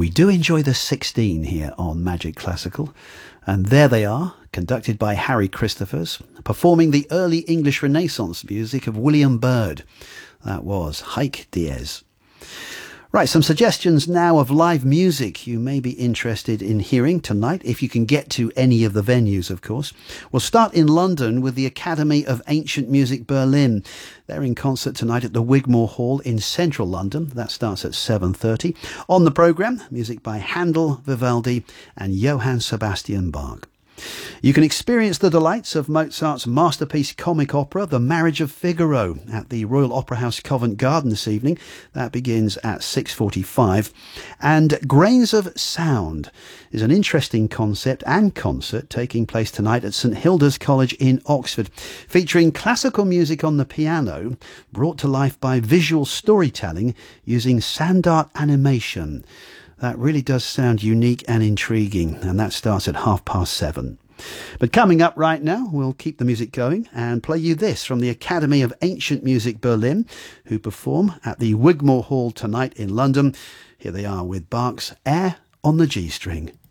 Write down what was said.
We do enjoy the 16 here on Magic Classical, and there they are, conducted by Harry Christophers, performing the early English Renaissance music of William Byrd. That was Haec Dies. Right, some suggestions now of live music you may be interested in hearing tonight, if you can get to any of the venues, of course. We'll start in London with the Academy of Ancient Music Berlin. They're in concert tonight at the Wigmore Hall in central London. That starts at 7:30. On the programme, music by Handel, Vivaldi and Johann Sebastian Bach. You can experience the delights of Mozart's masterpiece comic opera, The Marriage of Figaro, at the Royal Opera House Covent Garden this evening. That begins at 6:45. And Grains of Sound is an interesting concept and concert taking place tonight at St Hilda's College in Oxford, featuring classical music on the piano, brought to life by visual storytelling using sand art animation. That really does sound unique and intriguing, and that starts at 7:30. But coming up right now, we'll keep the music going and play you this from the Academy of Ancient Music Berlin, who perform at the Wigmore Hall tonight in London. Here they are with Bach's Air on the G string.